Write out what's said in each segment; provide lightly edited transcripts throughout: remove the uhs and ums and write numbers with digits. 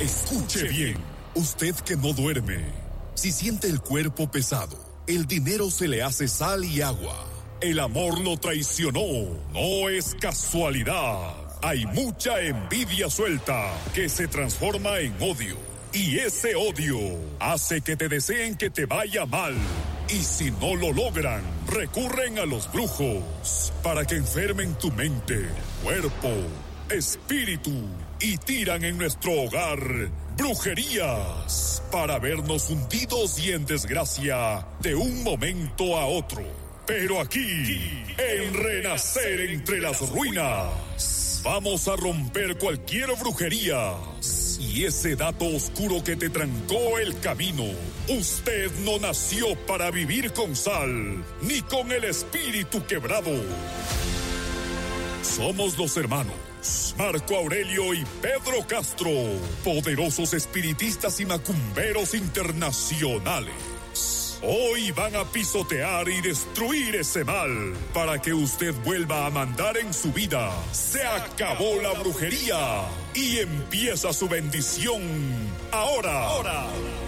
Escuche bien, usted que no duerme. Si siente el cuerpo pesado, el dinero se le hace sal y agua, el amor lo traicionó, no es casualidad. Hay mucha envidia suelta que se transforma en odio. Y ese odio hace que te deseen que te vaya mal. Y si no lo logran, recurren a los brujos para que enfermen tu mente, cuerpo, espíritu y tiran en nuestro hogar brujerías para vernos hundidos y en desgracia de un momento a otro. Pero aquí, en Renacer entre las Ruinas, vamos a romper cualquier brujería y ese dato oscuro que te trancó el camino. Usted no nació para vivir con sal, ni con el espíritu quebrado. Somos los hermanos Marco Aurelio y Pedro Castro, poderosos espiritistas y macumberos internacionales. Hoy van a pisotear y destruir ese mal para que usted vuelva a mandar en su vida. Se acabó la brujería y empieza su bendición ahora.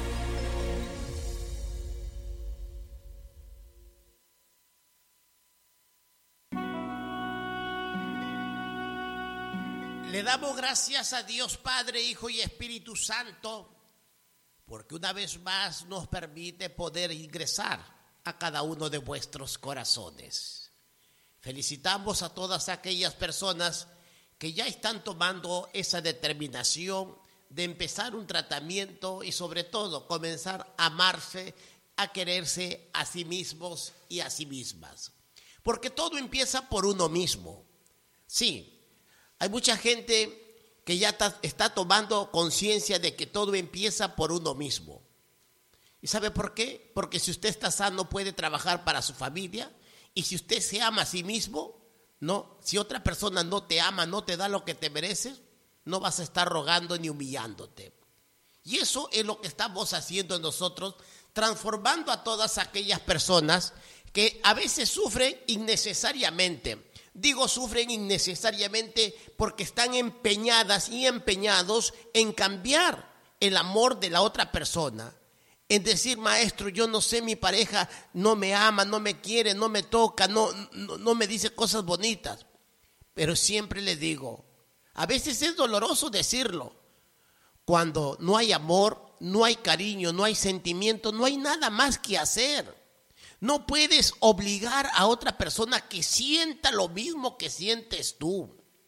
Le damos gracias a Dios Padre, Hijo y Espíritu Santo, porque una vez más nos permite poder ingresar a cada uno de vuestros corazones. Felicitamos a todas aquellas personas que ya están tomando esa determinación de empezar un tratamiento y sobre todo comenzar a amarse, a quererse a sí mismos y a sí mismas. Porque todo empieza por uno mismo. Sí. Hay mucha gente que ya está tomando conciencia de que todo empieza por uno mismo. ¿Y sabe por qué? Porque si usted está sano puede trabajar para su familia, y si usted se ama a sí mismo, no, si otra persona no te ama, no te da lo que te mereces, no vas a estar rogando ni humillándote. Y eso es lo que estamos haciendo nosotros, transformando a todas aquellas personas que a veces sufren innecesariamente. Digo sufren innecesariamente porque están empeñadas y empeñados en cambiar el amor de la otra persona. En decir, maestro, yo no sé, mi pareja no me ama, no me quiere, no me toca, no me dice cosas bonitas. Pero siempre le digo, a veces es doloroso decirlo. Cuando no hay amor, no hay cariño, no hay sentimiento, no hay nada más que hacer. No puedes obligar a otra persona que sienta lo mismo que sientes tú.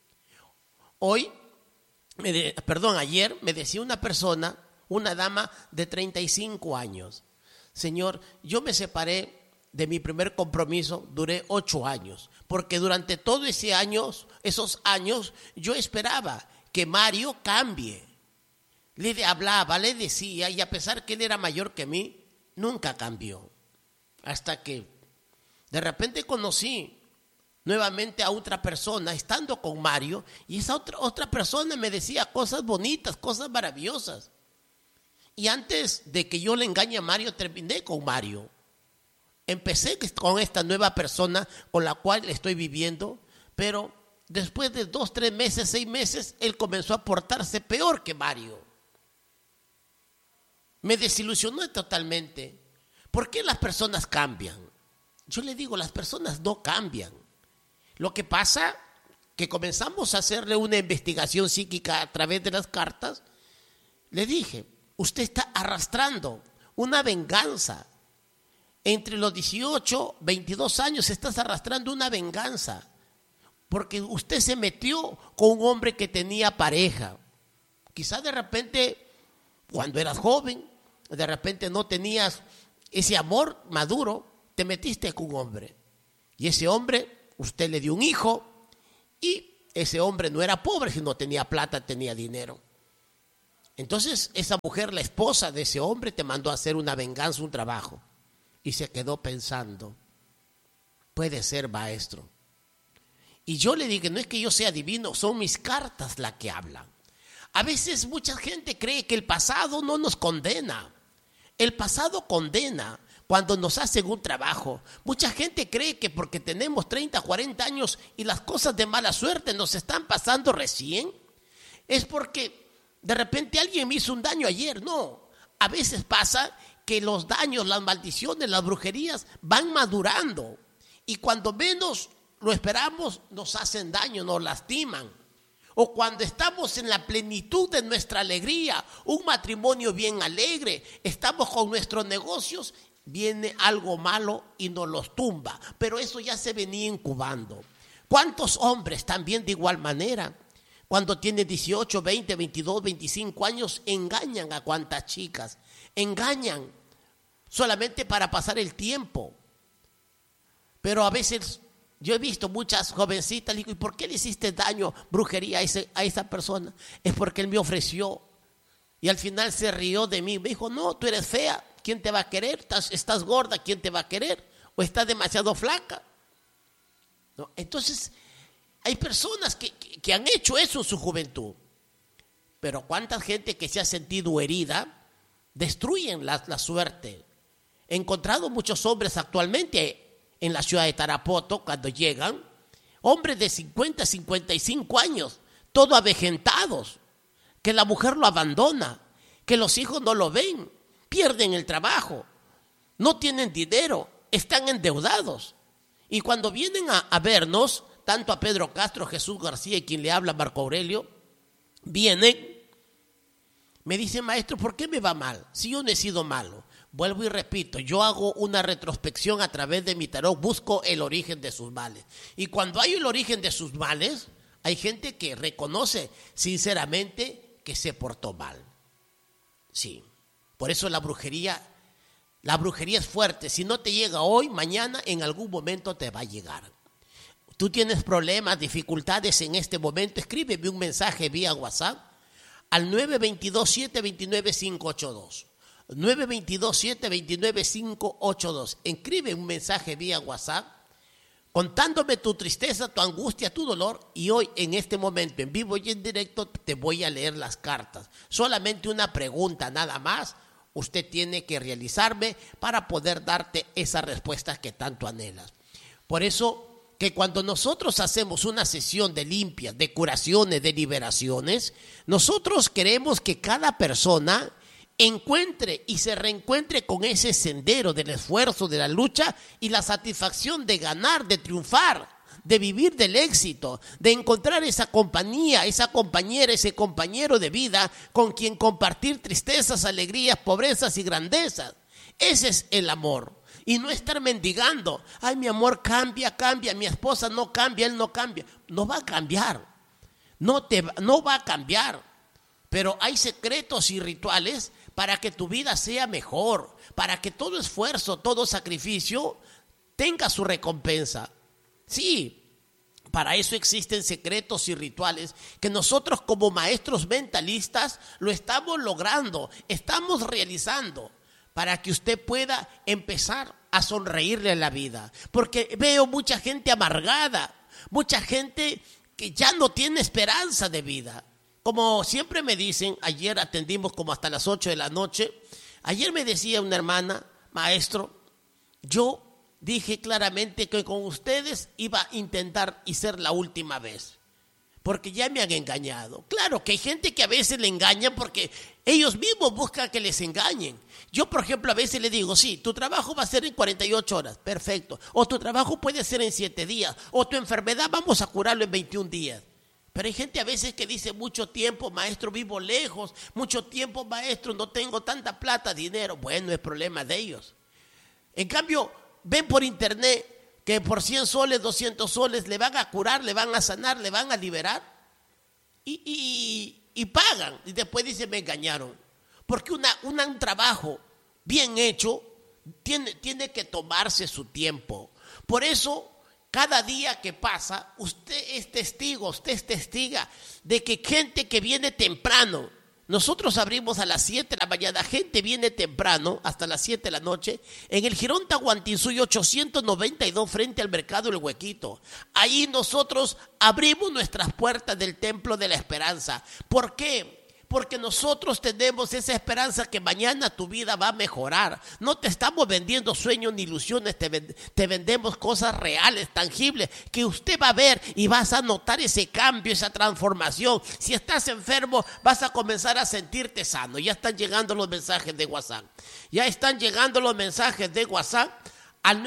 Ayer me decía una persona, una dama de 35 años. Señor, yo me separé de mi primer compromiso, duré 8 años. Porque durante todos esos años, yo esperaba que Mario cambie. Le hablaba, le decía, y a pesar que él era mayor que mí, nunca cambió. Hasta que de repente conocí nuevamente a otra persona estando con Mario, y esa otra persona me decía cosas bonitas, cosas maravillosas. Y antes de que yo le engañe a Mario, terminé con Mario. Empecé con esta nueva persona con la cual estoy viviendo, pero después de 2, 3 meses, 6 meses, él comenzó a portarse peor que Mario. Me desilusionó totalmente. ¿Por qué las personas cambian? Yo le digo, las personas no cambian. Lo que pasa que comenzamos a hacerle una investigación psíquica a través de las cartas. Le dije, usted está arrastrando una venganza. Entre los 18, 22 años estás arrastrando una venganza. Porque usted se metió con un hombre que tenía pareja. Quizás de repente, cuando eras joven, de repente no tenías ese amor maduro, te metiste con un hombre. Y ese hombre, usted le dio un hijo, y ese hombre no era pobre, sino tenía plata, tenía dinero. Entonces esa mujer, la esposa de ese hombre, te mandó a hacer una venganza, un trabajo. Y se quedó pensando, puede ser, maestro. Y yo le dije, no es que yo sea divino, son mis cartas las que hablan. A veces mucha gente cree que el pasado no nos condena. El pasado condena cuando nos hacen un trabajo. Mucha gente cree que porque tenemos 30, 40 años y las cosas de mala suerte nos están pasando recién, es porque de repente alguien me hizo un daño ayer. No, a veces pasa que los daños, las maldiciones, las brujerías van madurando. Y cuando menos lo esperamos, nos hacen daño, nos lastiman. O cuando estamos en la plenitud de nuestra alegría, un matrimonio bien alegre, estamos con nuestros negocios, viene algo malo y nos los tumba. Pero eso ya se venía incubando. ¿Cuántos hombres también de igual manera, cuando tienen 18, 20, 22, 25 años, engañan a cuantas chicas? Engañan solamente para pasar el tiempo. Pero a veces yo he visto muchas jovencitas, digo, ¿y por qué le hiciste daño, brujería a esa persona? Es porque él me ofreció y al final se rió de mí. Me dijo, no, tú eres fea, ¿quién te va a querer? Estás gorda, ¿quién te va a querer? O estás demasiado flaca. ¿No? Entonces, hay personas que han hecho eso en su juventud. Pero cuánta gente que se ha sentido herida, destruyen la suerte. He encontrado muchos hombres actualmente en la ciudad de Tarapoto, cuando llegan, hombres de 50, 55 años, todos avejentados, que la mujer lo abandona, que los hijos no lo ven, pierden el trabajo, no tienen dinero, están endeudados. Y cuando vienen a vernos, tanto a Pedro Castro, Jesús García y quien le habla, Marco Aurelio, vienen, me dicen, maestro, ¿por qué me va mal? Si yo no he sido malo. Vuelvo y repito, yo hago una retrospección a través de mi tarot, busco el origen de sus males. Y cuando hay el origen de sus males, hay gente que reconoce sinceramente que se portó mal. Sí, por eso la brujería es fuerte. Si no te llega hoy, mañana en algún momento te va a llegar. Tú tienes problemas, dificultades en este momento, escríbeme un mensaje vía WhatsApp al 922-729-582. 922-729-582. Escribe un mensaje vía WhatsApp contándome tu tristeza, tu angustia, tu dolor, y hoy en este momento en vivo y en directo te voy a leer las cartas. Solamente una pregunta nada más usted tiene que realizarme para poder darte esas respuestas que tanto anhelas. Por eso que cuando nosotros hacemos una sesión de limpias, de curaciones, de liberaciones, nosotros queremos que cada persona encuentre y se reencuentre con ese sendero del esfuerzo, de la lucha y la satisfacción de ganar, de triunfar, de vivir del éxito, de encontrar esa compañía, esa compañera, ese compañero de vida con quien compartir tristezas, alegrías, pobrezas y grandezas. Ese es el amor. Y no estar mendigando, ay, mi amor cambia, mi esposa no cambia, él no cambia. No va a cambiar, no va a cambiar. Pero hay secretos y rituales para que tu vida sea mejor, para que todo esfuerzo, todo sacrificio tenga su recompensa. Sí, para eso existen secretos y rituales que nosotros como maestros mentalistas lo estamos logrando, estamos realizando, para que usted pueda empezar a sonreírle a la vida. Porque veo mucha gente amargada, mucha gente que ya no tiene esperanza de vida. Como siempre me dicen, ayer atendimos como hasta las 8 de la noche, ayer me decía una hermana, maestro, yo dije claramente que con ustedes iba a intentar y ser la última vez, porque ya me han engañado. Claro que hay gente que a veces le engañan porque ellos mismos buscan que les engañen. Yo, por ejemplo, a veces le digo, sí, tu trabajo va a ser en 48 horas, perfecto, o tu trabajo puede ser en 7 días, o tu enfermedad vamos a curarlo en 21 días. Pero hay gente a veces que dice, mucho tiempo, maestro, vivo lejos, mucho tiempo, maestro, no tengo tanta plata, dinero. Bueno, es problema de ellos. En cambio, ven por internet que por 100 soles, 200 soles le van a curar, le van a sanar, le van a liberar y pagan. Y después dicen, me engañaron. Porque un trabajo bien hecho tiene que tomarse su tiempo. Por eso, cada día que pasa, usted es testiga de que gente que viene temprano, nosotros abrimos a las 7 de la mañana, gente viene temprano hasta las 7 de la noche, en el Jirón Tahuantinsuyo 892 frente al Mercado El Huequito. Ahí nosotros abrimos nuestras puertas del Templo de la Esperanza. ¿Por qué? Porque nosotros tenemos esa esperanza que mañana tu vida va a mejorar. No te estamos vendiendo sueños ni ilusiones, te vendemos cosas reales, tangibles, que usted va a ver y vas a notar ese cambio, esa transformación. Si estás enfermo, vas a comenzar a sentirte sano. Ya están llegando los mensajes de WhatsApp. Ya están llegando los mensajes de WhatsApp al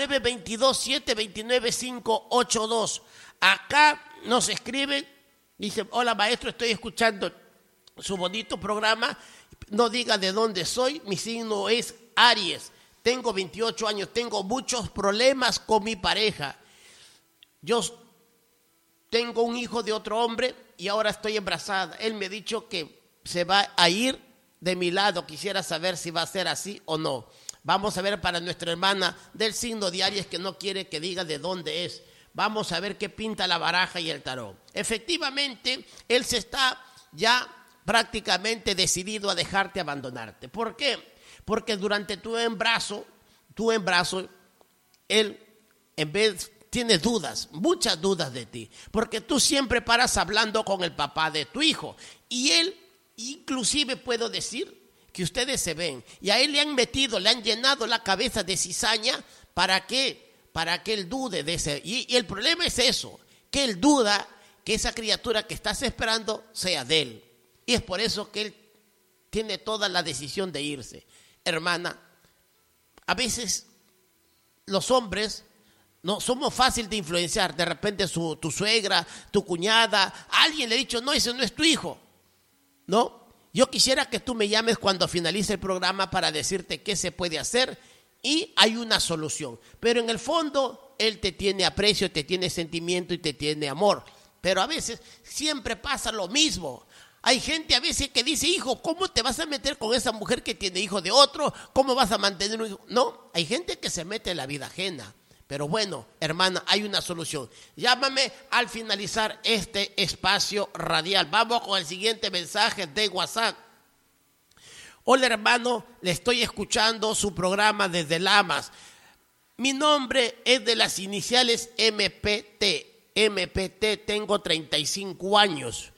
922-729-582. Acá nos escriben, dice: hola maestro, estoy escuchando su bonito programa, no diga de dónde soy, mi signo es Aries, tengo 28 años, tengo muchos problemas con mi pareja, yo tengo un hijo de otro hombre y ahora estoy embarazada, él me ha dicho que se va a ir de mi lado, quisiera saber si va a ser así o no. Vamos a ver para nuestra hermana del signo de Aries que no quiere que diga de dónde es, vamos a ver qué pinta la baraja y el tarot. Efectivamente, él se está ya prácticamente decidido a dejarte abandonarte. ¿Por qué? Porque durante tu embarazo, él en vez tiene dudas, muchas dudas de ti, porque tú siempre paras hablando con el papá de tu hijo y él, inclusive puedo decir que ustedes se ven y a él le han llenado la cabeza de cizaña para que él dude de ese. Y el problema es eso, que él duda que esa criatura que estás esperando sea de él. Y es por eso que él tiene toda la decisión de irse. Hermana, a veces los hombres no somos fáciles de influenciar. De repente tu suegra, tu cuñada, alguien le ha dicho: no, ese no es tu hijo. ¿No? Yo quisiera que tú me llames cuando finalice el programa para decirte qué se puede hacer y hay una solución. Pero en el fondo, él te tiene aprecio, te tiene sentimiento y te tiene amor. Pero a veces siempre pasa lo mismo. Hay gente a veces que dice: hijo, ¿cómo te vas a meter con esa mujer que tiene hijo de otro? ¿Cómo vas a mantener un hijo? No, hay gente que se mete en la vida ajena. Pero bueno, hermana, hay una solución. Llámame al finalizar este espacio radial. Vamos con el siguiente mensaje de WhatsApp. Hola hermano, le estoy escuchando su programa desde Lamas. Mi nombre es de las iniciales MPT. MPT, tengo 35 años.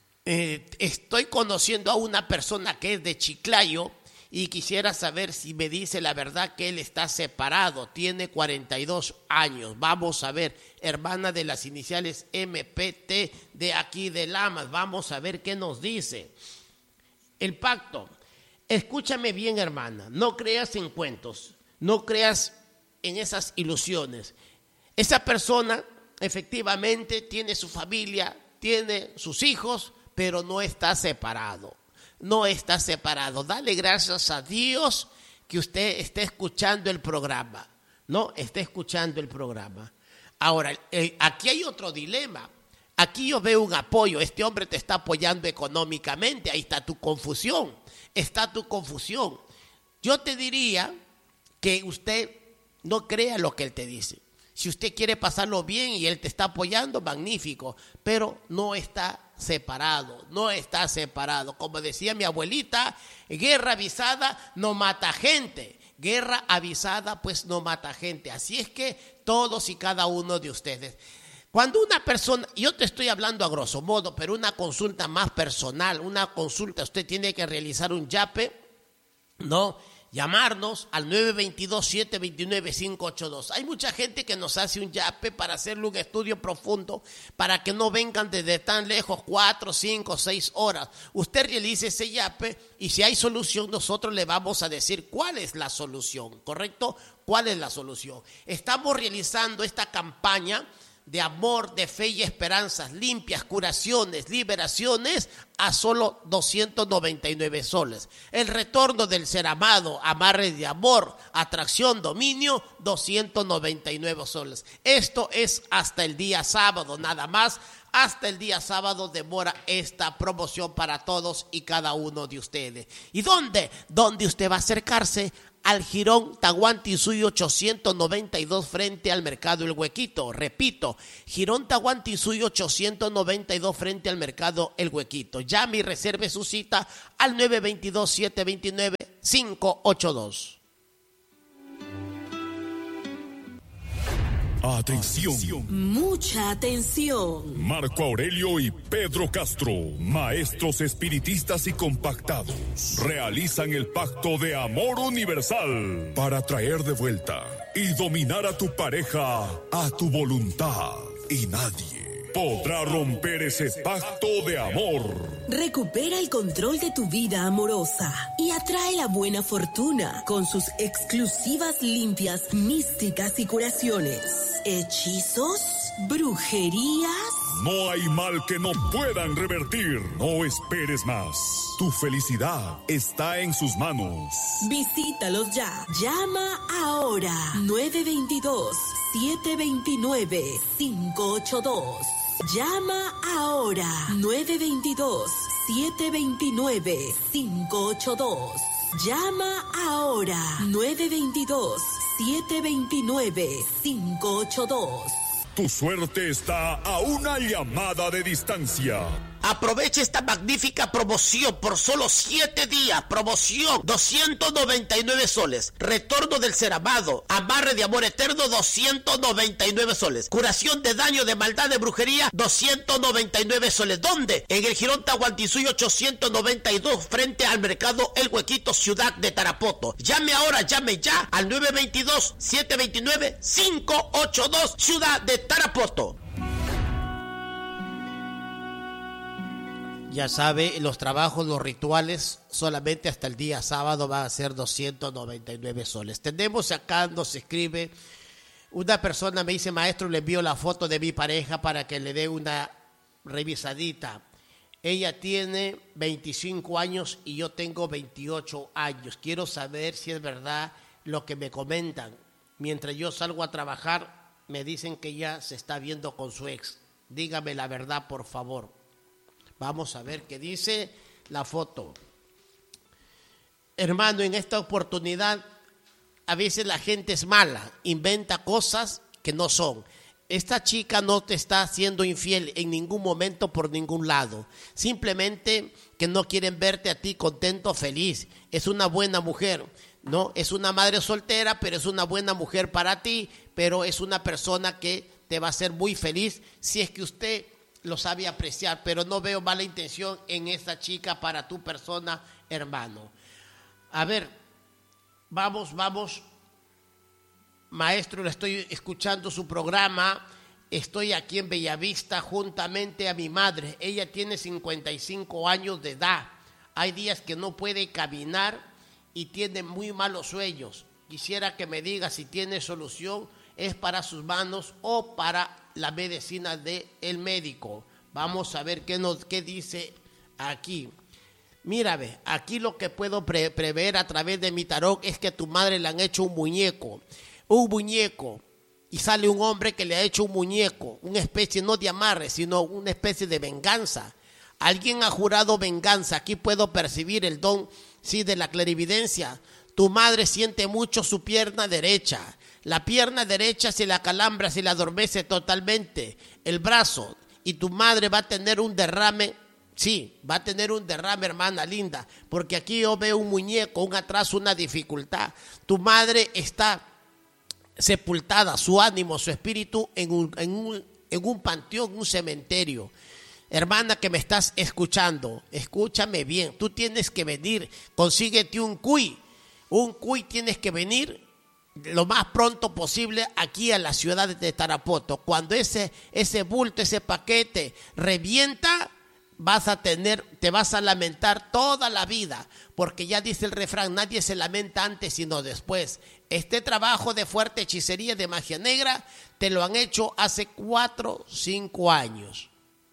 Estoy conociendo a una persona que es de Chiclayo y quisiera saber si me dice la verdad que él está separado, tiene 42 años. Vamos a ver, hermana de las iniciales MPT de aquí de Lamas, vamos a ver qué nos dice. El pacto, escúchame bien hermana, no creas en cuentos, no creas en esas ilusiones. Esa persona efectivamente tiene su familia, tiene sus hijos, pero no está separado. No está separado. Dale gracias a Dios que usted esté escuchando el programa. No, está escuchando el programa. Ahora, aquí hay otro dilema. Aquí yo veo un apoyo. Este hombre te está apoyando económicamente. Ahí está tu confusión. Está tu confusión. Yo te diría que usted no crea lo que él te dice. Si usted quiere pasarlo bien y él te está apoyando, magnífico, pero no está separado, no está separado. Como decía mi abuelita, guerra avisada no mata gente, guerra avisada pues no mata gente. Así es que todos y cada uno de ustedes, cuando una persona, yo te estoy hablando a grosso modo, pero una consulta más personal, una consulta, usted tiene que realizar un yape, ¿no? Llamarnos al 922-729-582. Hay mucha gente que nos hace un yape para hacerle un estudio profundo, para que no vengan desde tan lejos 4, 5, 6 horas. Usted realice ese yape y si hay solución, nosotros le vamos a decir cuál es la solución, ¿correcto? ¿Cuál es la solución? Estamos realizando esta campaña de amor, de fe y esperanzas, limpias, curaciones, liberaciones a solo 299 soles. El retorno del ser amado, amarre de amor, atracción, dominio, 299 soles. Esto es hasta el día sábado, nada más. Hasta el día sábado demora esta promoción para todos y cada uno de ustedes. ¿Y dónde? ¿Dónde usted va a acercarse? Al Jirón Tahuantinsuyo 892 frente al Mercado El Huequito. Repito, Jirón Tahuantinsuyo 892 frente al Mercado El Huequito. Llame y reserve su cita al 922-729-582. Atención. Mucha atención. Marco Aurelio y Pedro Castro, maestros espiritistas y compactados, realizan el pacto de amor universal para traer de vuelta y dominar a tu pareja a tu voluntad. Y nadie podrá romper ese pacto de amor. Recupera el control de tu vida amorosa y atrae la buena fortuna con sus exclusivas limpias místicas y curaciones. ¿Hechizos? ¿Brujerías? No hay mal que no puedan revertir. No esperes más. Tu felicidad está en sus manos. Visítalos ya. Llama ahora. 922-729-582. Llama ahora. 922-729-582. Llama ahora. 922-729-582. Tu suerte está a una llamada de distancia. Aprovecha esta magnífica promoción por solo 7 días. Promoción 299 soles. Retorno del ser amado. Amarre de amor eterno 299 soles. Curación de daño, de maldad, de brujería 299 soles. ¿Dónde? En el Girón Tahuantinsuyo 892 frente al mercado El Huequito, ciudad de Tarapoto. Llame ahora, llame ya al 922-729-582 ciudad de Tarapoto. Ya sabe, los trabajos, los rituales, solamente hasta el día sábado van a ser 299 soles. Tenemos acá, nos escribe, una persona me dice, maestro, le envío la foto de mi pareja para que le dé una revisadita. Ella tiene 25 años y yo tengo 28 años. Quiero saber si es verdad lo que me comentan. Mientras yo salgo a trabajar, me dicen que ya se está viendo con su ex. Dígame la verdad, por favor. Vamos a ver qué dice la foto. Hermano, en esta oportunidad, a veces la gente es mala, inventa cosas que no son. Esta chica no te está siendo infiel en ningún momento por ningún lado. Simplemente que no quieren verte a ti contento, feliz. Es una buena mujer, ¿no? Es una madre soltera, pero es una buena mujer para ti, pero es una persona que te va a hacer muy feliz si es que usted lo sabe apreciar, pero no veo mala intención en esta chica para tu persona, hermano. A ver, vamos. Maestro, le estoy escuchando su programa. Estoy aquí en Bellavista juntamente a mi madre. Ella tiene 55 años de edad. Hay días que no puede caminar y tiene muy malos sueños. Quisiera que me diga si tiene solución, es para sus manos o para la medicina del médico. Vamos a ver qué dice aquí. Mira, ve, aquí lo que puedo prever a través de mi tarot es que a tu madre le han hecho un muñeco, y sale un hombre que le ha hecho un muñeco, una especie no de amarre, sino una especie de venganza. Alguien ha jurado venganza. Aquí puedo percibir el don, sí, de la clarividencia. Tu madre siente mucho su pierna derecha. La pierna derecha se la calambra, se la adormece totalmente. El brazo, y tu madre va a tener un derrame. Sí, va a tener un derrame, hermana linda, porque aquí yo veo un muñeco, un atraso, una dificultad. Tu madre está sepultada, su ánimo, su espíritu en un panteón, un cementerio. Hermana que me estás escuchando, escúchame bien, tú tienes que venir, consíguete un cuy tienes que venir lo más pronto posible aquí a la ciudad de Tarapoto. Cuando ese bulto, ese paquete revienta, te vas a lamentar toda la vida, porque ya dice el refrán, nadie se lamenta antes sino después. Este trabajo de fuerte hechicería, de magia negra, te lo han hecho hace 4 o 5 años.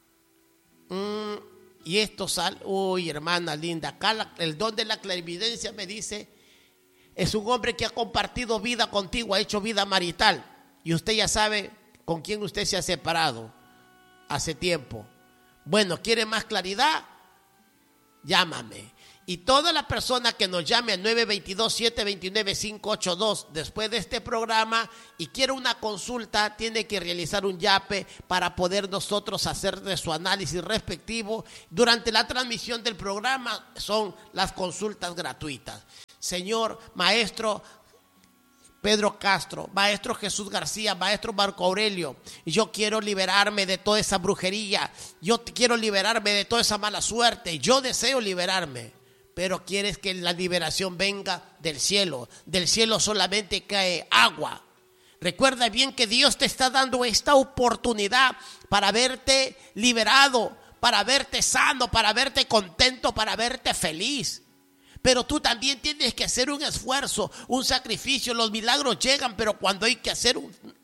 Y esto sale, uy, hermana linda, acá el don de la clarividencia me dice, es un hombre que ha compartido vida contigo, ha hecho vida marital, y usted ya sabe con quién usted se ha separado hace tiempo. Bueno, ¿quiere más claridad? Llámame. Y toda la persona que nos llame al 922-729-582 después de este programa y quiere una consulta, tiene que realizar un yape para poder nosotros hacer de su análisis respectivo. Durante la transmisión del programa son las consultas gratuitas. Señor maestro, Pedro Castro, maestro Jesús García, maestro Marco Aurelio, yo quiero liberarme de toda esa brujería, yo quiero liberarme de toda esa mala suerte, yo deseo liberarme, pero quieres que la liberación venga del cielo solamente cae agua. Recuerda bien que Dios te está dando esta oportunidad para verte liberado, para verte sano, para verte contento, para verte feliz. Pero tú también tienes que hacer un esfuerzo, un sacrificio. Los milagros llegan, pero cuando hay que hacer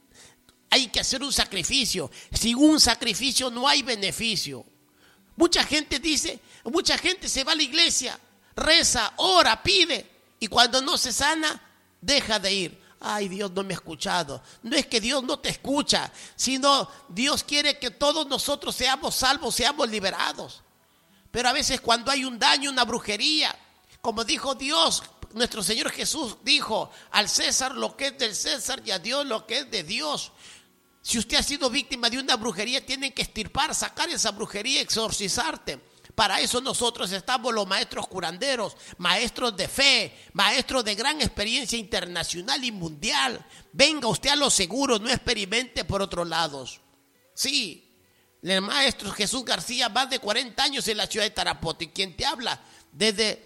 un sacrificio. Sin un sacrificio no hay beneficio. Mucha gente se va a la iglesia, reza, ora, pide, y cuando no se sana, deja de ir. Ay, Dios no me ha escuchado. No es que Dios no te escucha, sino Dios quiere que todos nosotros seamos salvos, seamos liberados. Pero a veces cuando hay un daño, una brujería, como dijo Dios, nuestro Señor Jesús dijo: al César lo que es del César y a Dios lo que es de Dios. Si usted ha sido víctima de una brujería, tienen que extirpar, sacar esa brujería, exorcizarte. Para eso nosotros estamos los maestros curanderos, maestros de fe, maestros de gran experiencia internacional y mundial. Venga usted a lo seguro, no experimente por otros lados. Sí, el maestro Jesús García, más de 40 años en la ciudad de Tarapoto, y quien te habla desde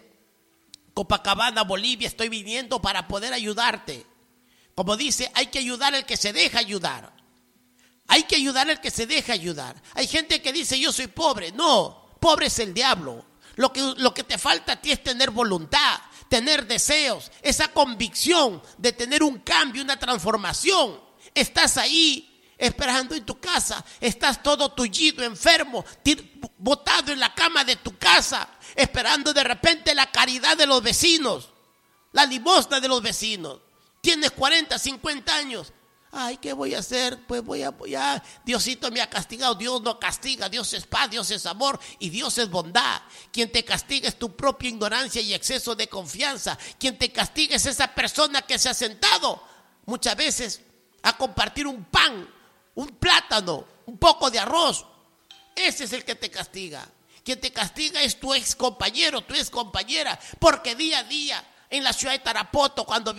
Copacabana, Bolivia, estoy viniendo para poder ayudarte. Como dice, hay que ayudar al que se deja ayudar. Hay que ayudar al que se deja ayudar. Hay gente que dice: yo soy pobre. No. Pobre es el diablo. Lo que te falta a ti es tener voluntad, tener deseos, esa convicción de tener un cambio, una transformación. Estás ahí esperando en tu casa, estás todo tullido, enfermo, botado en la cama de tu casa, esperando de repente la caridad de los vecinos, la limosna de los vecinos. Tienes 40, 50 años. Ay, ¿qué voy a hacer? Pues voy a Diosito me ha castigado. Dios no castiga, Dios es paz, Dios es amor y Dios es bondad. Quien te castiga es tu propia ignorancia y exceso de confianza. Quien te castiga es esa persona que se ha sentado muchas veces a compartir un pan, un plátano, un poco de arroz. Ese es el que te castiga. Quien te castiga es tu ex compañero, tu ex compañera, porque día a día en la ciudad de Tarapoto, cuando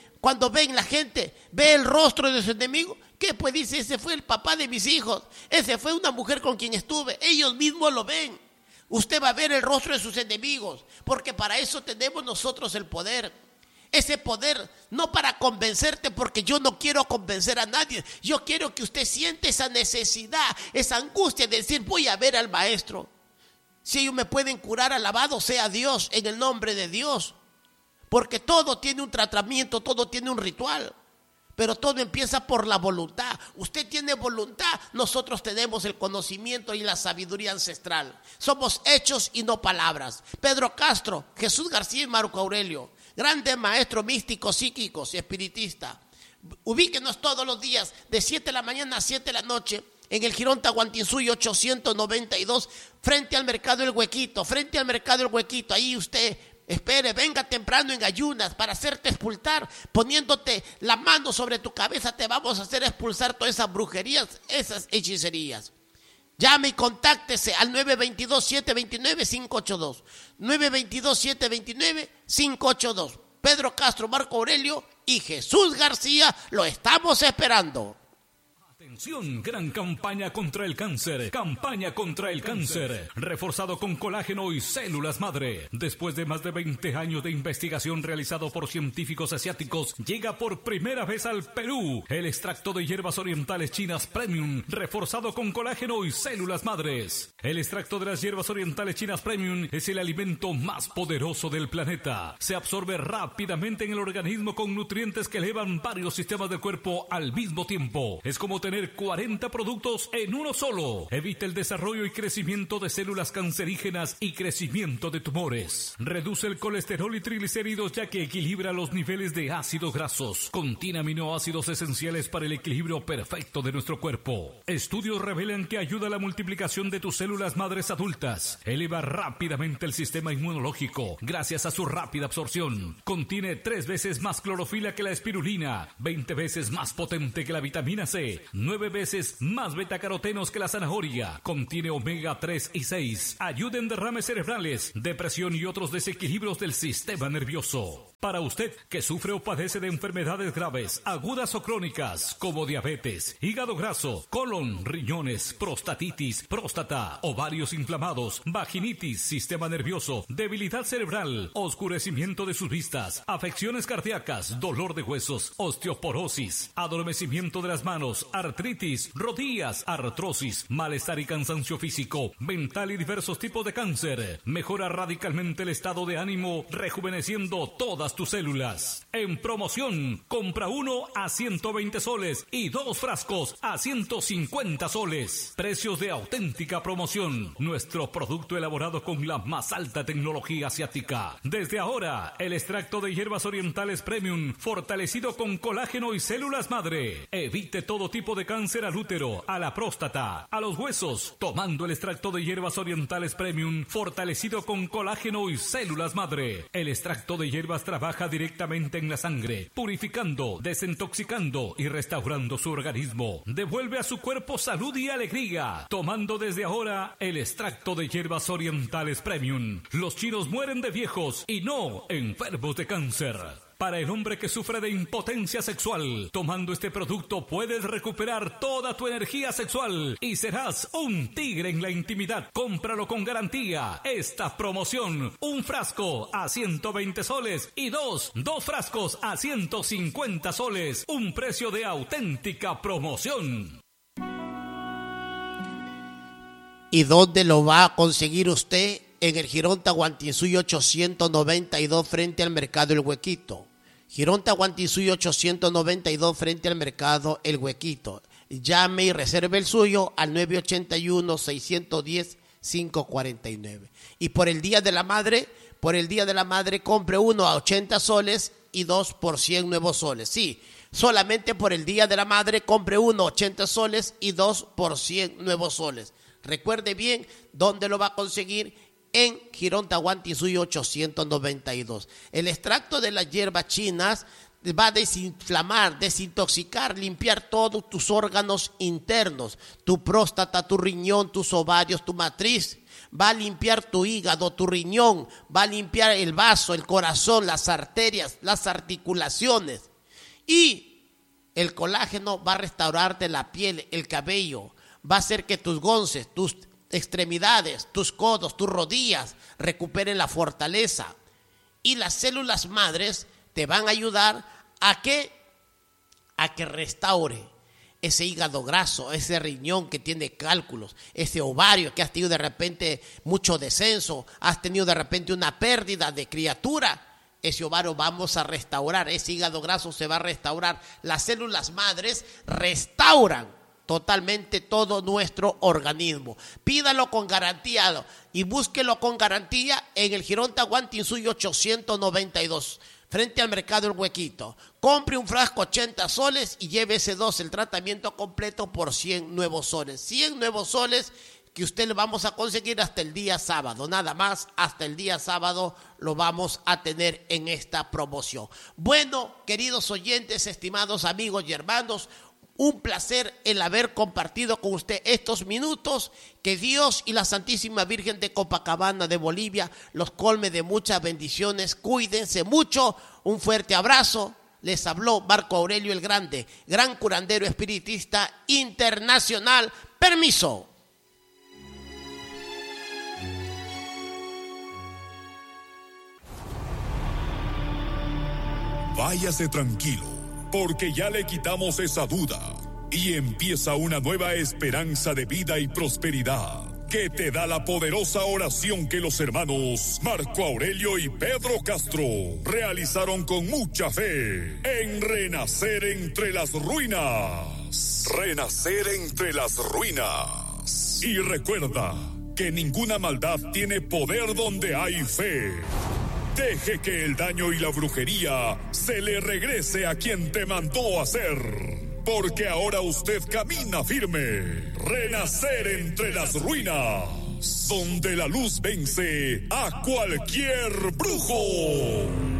ven la gente, ve el rostro de su enemigo, ¿qué? Pues dice: ese fue el papá de mis hijos, ese fue una mujer con quien estuve. Ellos mismos lo ven. Usted va a ver el rostro de sus enemigos, porque para eso tenemos nosotros el poder. Ese poder no para convencerte, porque yo no quiero convencer a nadie. Yo quiero que usted siente esa necesidad, esa angustia de decir: voy a ver al maestro. Si ellos me pueden curar, alabado sea Dios, en el nombre de Dios. Porque todo tiene un tratamiento, todo tiene un ritual. Pero todo empieza por la voluntad. Usted tiene voluntad, nosotros tenemos el conocimiento y la sabiduría ancestral. Somos hechos y no palabras. Pedro Castro, Jesús García y Marco Aurelio, grandes maestros místicos, psíquicos y espiritistas. Ubíquenos todos los días de 7 de la mañana a 7 de la noche en el Jirón Tahuantinsuyo 892, frente al Mercado El Huequito, Ahí usted espere, venga temprano en ayunas para hacerte expulsar, poniéndote la mano sobre tu cabeza. Te vamos a hacer expulsar todas esas brujerías, esas hechicerías. Llame y contáctese al 922-729-582. 922-729-582. Pedro Castro, Marco Aurelio y Jesús García, lo estamos esperando. Atención, gran campaña contra el cáncer. Campaña contra el cáncer. Reforzado con colágeno y células madre. Después de más de 20 años de investigación realizado por científicos asiáticos, llega por primera vez al Perú el extracto de hierbas orientales chinas Premium, reforzado con colágeno y células madres. El extracto de las hierbas orientales chinas Premium es el alimento más poderoso del planeta. Se absorbe rápidamente en el organismo con nutrientes que elevan varios sistemas del cuerpo al mismo tiempo. Es como tener 40 productos en uno solo. Evita el desarrollo y crecimiento de células cancerígenas y crecimiento de tumores. Reduce el colesterol y triglicéridos, ya que equilibra los niveles de ácidos grasos. Contiene aminoácidos esenciales para el equilibrio perfecto de nuestro cuerpo. Estudios revelan que ayuda a la multiplicación de tus células madres adultas. Eleva rápidamente el sistema inmunológico gracias a su rápida absorción. Contiene 3 veces más clorofila que la espirulina, 20 veces más potente que la vitamina C, 9 veces más betacarotenos que la zanahoria. Contiene omega 3 y 6. Ayuda en derrames cerebrales, depresión y otros desequilibrios del sistema nervioso. Para usted que sufre o padece de enfermedades graves, agudas o crónicas, como diabetes, hígado graso, colon, riñones, prostatitis, próstata, ovarios inflamados, vaginitis, sistema nervioso, debilidad cerebral, oscurecimiento de sus vistas, afecciones cardíacas, dolor de huesos, osteoporosis, adormecimiento de las manos, artritis, rodillas, artrosis, malestar y cansancio físico, mental y diversos tipos de cáncer. Mejora radicalmente el estado de ánimo, rejuveneciendo todas tus células. En promoción, compra 1 a 120 soles y 2 frascos a 150 soles. Precios de auténtica promoción. Nuestro producto elaborado con la más alta tecnología asiática. Desde ahora, el extracto de hierbas orientales premium, fortalecido con colágeno y células madre. Evite todo tipo de cáncer al útero, a la próstata, a los huesos, tomando el extracto de hierbas orientales premium, fortalecido con colágeno y células madre. El extracto de hierbas trabaja directamente en la sangre, purificando, desintoxicando y restaurando su organismo. Devuelve a su cuerpo salud y alegría, tomando desde ahora el extracto de hierbas orientales premium. Los chinos mueren de viejos y no enfermos de cáncer. Para el hombre que sufre de impotencia sexual, tomando este producto puedes recuperar toda tu energía sexual y serás un tigre en la intimidad. Cómpralo con garantía. Esta promoción, un frasco a 120 soles y dos frascos a 150 soles. Un precio de auténtica promoción. ¿Y dónde lo va a conseguir usted? En el Girón Tahuantinsuyo 892 frente al Mercado El Huequito. Girón Tahuantinsuyo 892 frente al Mercado El Huequito. Llame y reserve el suyo al 981-610-549. Y por el Día de la Madre, compre 1 a 80 soles y 2 por 100 nuevos soles. Sí, solamente por el Día de la Madre, compre 1 a 80 soles y 2 por 100 nuevos soles. Recuerde bien dónde lo va a conseguir. En Girón Tahuantinsuyo 892. El extracto de las hierbas chinas va a desinflamar, desintoxicar, limpiar todos tus órganos internos, tu próstata, tu riñón, tus ovarios, tu matriz. Va a limpiar tu hígado, tu riñón, va a limpiar el vaso, el corazón, las arterias, las articulaciones. Y el colágeno va a restaurarte la piel, el cabello, va a hacer que tus gonces, tus extremidades, tus codos, tus rodillas recuperen la fortaleza. Y las células madres te van a ayudar a que restaure ese hígado graso, ese riñón que tiene cálculos, ese ovario que has tenido de repente mucho descenso, has tenido de repente una pérdida de criatura. Ese ovario vamos a restaurar, ese hígado graso se va a restaurar. Las células madres restauran totalmente todo nuestro organismo. Pídalo con garantía y búsquelo con garantía en el Girón Tahuantinsuyo 892, frente al Mercado El Huequito. Compre un frasco 80 soles y llévese 2, el tratamiento completo por 100 nuevos soles. 100 nuevos soles que usted le vamos a conseguir hasta el día sábado. Nada más, hasta el día sábado lo vamos a tener en esta promoción. Bueno, queridos oyentes, estimados amigos y hermanos, un placer el haber compartido con usted estos minutos. Que Dios y la Santísima Virgen de Copacabana de Bolivia los colme de muchas bendiciones. Cuídense mucho. Un fuerte abrazo. Les habló Marco Aurelio el Grande, gran curandero espiritista internacional. Permiso. Váyase tranquilo, porque ya le quitamos esa duda y empieza una nueva esperanza de vida y prosperidad que te da la poderosa oración que los hermanos Marco Aurelio y Pedro Castro realizaron con mucha fe en Renacer entre las ruinas. Renacer entre las ruinas. Y recuerda que ninguna maldad tiene poder donde hay fe. Deje que el daño y la brujería se le regrese a quien te mandó a hacer. Porque ahora usted camina firme. Renacer entre las ruinas, donde la luz vence a cualquier brujo.